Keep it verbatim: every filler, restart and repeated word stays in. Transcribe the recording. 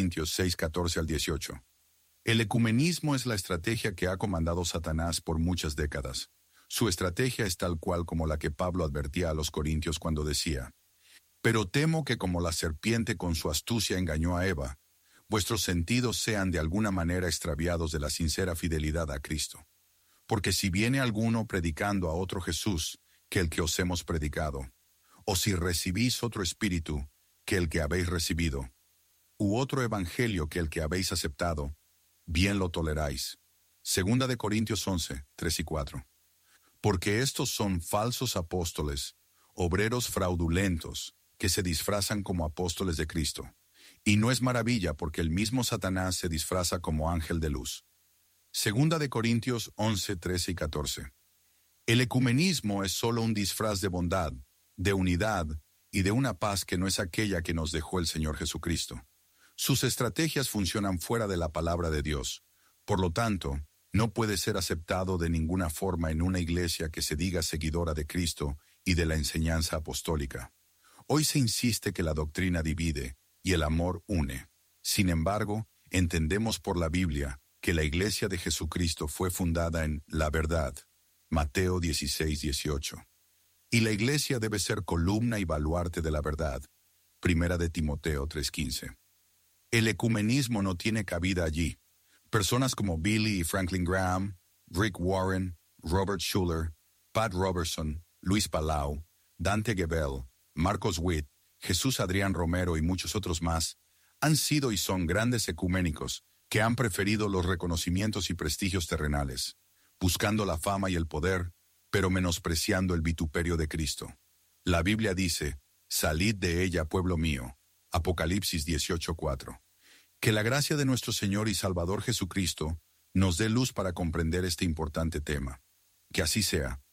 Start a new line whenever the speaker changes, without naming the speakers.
Corintios seis, catorce al dieciocho. El ecumenismo es la estrategia que ha comandado Satanás por muchas décadas. Su estrategia es tal cual como la que Pablo advertía a los corintios cuando decía: «Pero temo que como la serpiente con su astucia engañó a Eva, vuestros sentidos sean de alguna manera extraviados de la sincera fidelidad a Cristo. Porque si viene alguno predicando a otro Jesús que el que os hemos predicado, o si recibís otro espíritu que el que habéis recibido, u otro evangelio que el que habéis aceptado, bien lo toleráis». Segunda de Corintios once, tres y cuatro. Porque estos son falsos apóstoles, obreros fraudulentos, que se disfrazan como apóstoles de Cristo. Y no es maravilla, porque el mismo Satanás se disfraza como ángel de luz. Segunda de Corintios once, trece y catorce. El ecumenismo es solo un disfraz de bondad, de unidad y de una paz que no es aquella que nos dejó el Señor Jesucristo. Sus estrategias funcionan fuera de la palabra de Dios. Por lo tanto, no puede ser aceptado de ninguna forma en una iglesia que se diga seguidora de Cristo y de la enseñanza apostólica. Hoy se insiste que la doctrina divide y el amor une. Sin embargo, entendemos por la Biblia que la iglesia de Jesucristo fue fundada en la verdad. Mateo dieciséis, dieciocho. Y la iglesia debe ser columna y baluarte de la verdad. Primera de Timoteo tres, quince. El ecumenismo no tiene cabida allí. Personas como Billy y Franklin Graham, Rick Warren, Robert Schuller, Pat Robertson, Luis Palau, Dante Gebel, Marcos Witt, Jesús Adrián Romero y muchos otros más, han sido y son grandes ecuménicos que han preferido los reconocimientos y prestigios terrenales, buscando la fama y el poder, pero menospreciando el vituperio de Cristo. La Biblia dice: «Salid de ella, pueblo mío». Apocalipsis dieciocho, cuatro. Que la gracia de nuestro Señor y Salvador Jesucristo nos dé luz para comprender este importante tema. Que así sea.